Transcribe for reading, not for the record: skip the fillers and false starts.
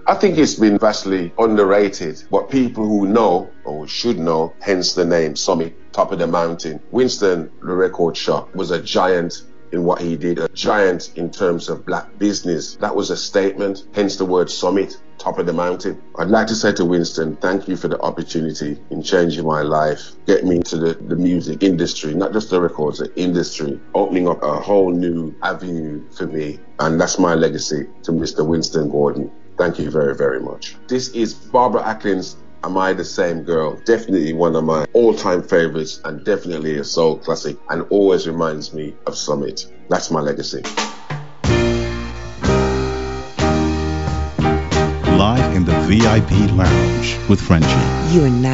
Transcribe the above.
I think it's been vastly underrated, but people who know or should know, hence the name Summit, top of the mountain. Winston, the record shop, was a giant in what he did, a giant in terms of black business. That was a statement, hence the word Summit, top of the mountain. I'd like to say to Winston, thank you for the opportunity in changing my life, getting me into the music industry, not just the records, the industry, opening up a whole new avenue for me. And that's my legacy to Mr. Winston Gordon. Thank you very, very much. This is Barbara Acklin's Am I the Same Girl? Definitely one of my all-time favorites and definitely a soul classic and always reminds me of Summit. That's my legacy. Live in the VIP lounge with Frenchie. You are now